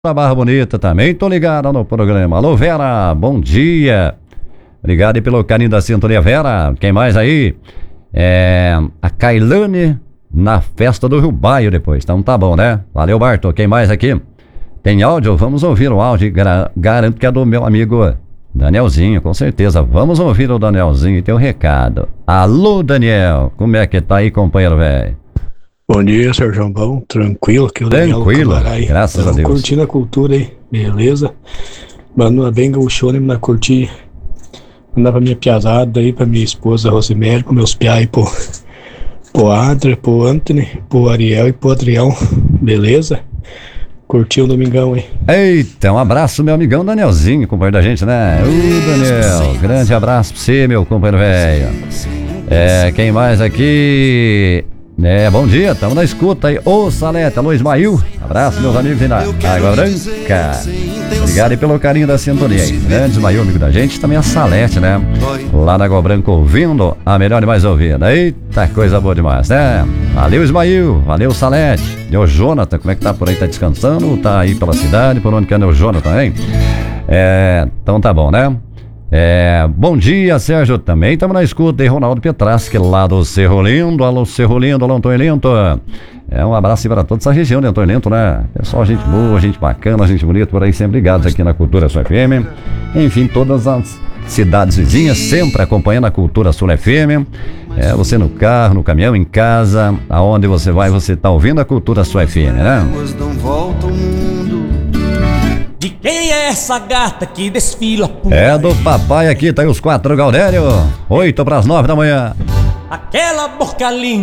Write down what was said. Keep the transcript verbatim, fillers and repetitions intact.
Da Barra Bonita também, tô ligado no programa. Alô, Vera, bom dia. Obrigado aí pelo carinho da sintonia, Vera. Quem mais aí? É, a Kailane na festa do Rio Baio depois. Então tá bom, né? Valeu, Barto. Quem mais aqui? Tem áudio? Vamos ouvir o áudio. Gra- garanto que é do meu amigo Danielzinho, com certeza. Vamos ouvir o Danielzinho e teu recado. Alô, Daniel. Como é que tá aí, companheiro velho? Bom dia, Sérgio Bom, tranquilo, aqui o Daniel Camarai. Graças a Deus. Curtindo a cultura aí, beleza? Mano, bem gaúchona, na curtir. Mandar pra minha piazada aí, pra minha esposa Rosemary, pro meus piá aí, pro, pro Adra, pro Anthony, pro Ariel e pro Adrião, beleza? Curtiu o domingão aí. Eita, um abraço, meu amigão Danielzinho, companheiro da gente, né? Ô, Daniel, grande abraço pra você, meu companheiro velho. É, quem mais aqui? É, bom dia, tamo na escuta aí. Ô, Salete, alô, Ismail. Abraço, meus amigos aí na Água Branca. Obrigado aí pelo carinho da sintonia aí. Grande Ismail, amigo da gente. Também a Salete, né? Lá na Água Branca, ouvindo a melhor e mais ouvida. Eita, coisa boa demais, né? Valeu, Ismail. Valeu, Salete. E o Jonathan, como é que tá por aí? Tá descansando ou tá aí pela cidade? Por onde que anda o Jonathan, hein? É, então tá bom, né? É, bom dia, Sérgio, também estamos na escuta, e Ronaldo Petrasque, lá do Cerro Lindo. Alô, Cerro Lindo, alô, Antônio Lindo. É, um abraço para toda essa região de Antônio Lindo, né? Pessoal, gente boa, gente bacana, gente bonita, por aí sempre ligados aqui na Cultura Sul F M. Enfim, todas as cidades vizinhas, sempre acompanhando a Cultura Sul F M. É, você no carro, no caminhão, em casa, aonde você vai, você tá ouvindo a Cultura Sul F M, né? De quem é essa gata que desfila por É do papai aqui, tá aí os quatro, Gaudério. Oito para as nove da manhã. aquela boca linda?